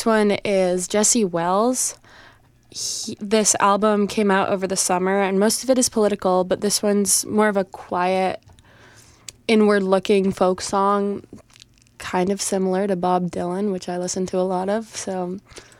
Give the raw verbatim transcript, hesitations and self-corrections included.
one is Jesse Wells. He, this album came out over the summer, and most of it is political, but this one's more of a quiet, inward-looking folk song, kind of similar to Bob Dylan, which I listen to a lot of. So